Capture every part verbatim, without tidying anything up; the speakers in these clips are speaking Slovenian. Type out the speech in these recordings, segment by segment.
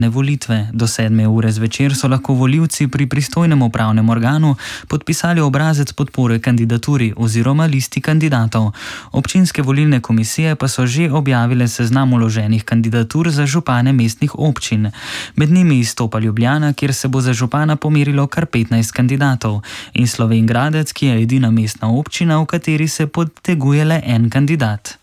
volitve. Do sedme ure zvečer so lahko volivci pri pristojnem upravnem organu podpisali obrazec podpore kandidaturi oziroma listi kandidatov. Občinske volilne komisije pa so že objavile seznam vloženih kandidatur za župane mestnih občin. Med njimi izstopa Ljubljana, kjer se bo za župana pomerilo kar petnajst kandidatov, in Slovenj Gradec, ki je edina mestna občina, v kateri se poteguje le en kandidat.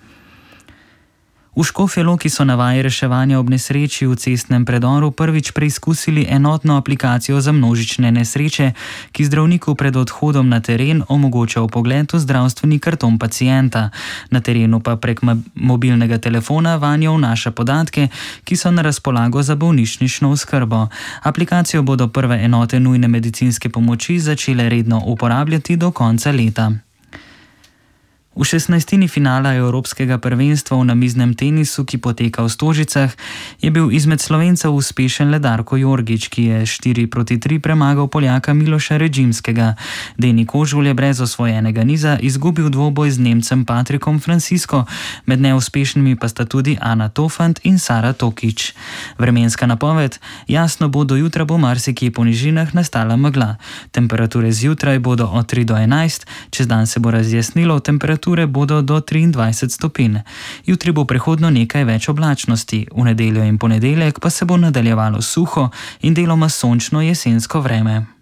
V Škofji Loki so na vaji reševanja ob nesreči v cestnem predoru prvič preizkusili enotno aplikacijo za množične nesreče, ki zdravniku pred odhodom na teren omogoča vpogled v zdravstveni karton pacienta. Na terenu pa prek mobilnega telefona vanjo vnaša podatke, ki so na razpolago za bolnišnično oskrbo. Aplikacijo bodo prve enote nujne medicinske pomoči začele redno uporabljati do konca leta. V šestnajstini finala Evropskega prvenstva v namiznem tenisu, ki poteka v Stožicah, je bil izmed Slovencev uspešen le Darko Jorgič, ki je štiri proti tri premagal Poljaka Miloša Redžimskega. Deni Kožul je brez osvojenega niza izgubil dvoboj z Nemcem Patrikom Francisco, med neuspešnimi pa sta tudi Ana Tofant in Sara Tokič. Vremenska napoved: jasno bo, do jutra bo marsikje po nižinah nastala megla. Temperature zjutraj bodo od tri do enajst, čez dan se bo razjasnilo, temperature bodo do triindvajset stopinj. Jutri bo prehodno nekaj več oblačnosti, v nedeljo in ponedeljek pa se bo nadaljevalo suho in deloma sončno jesensko vreme.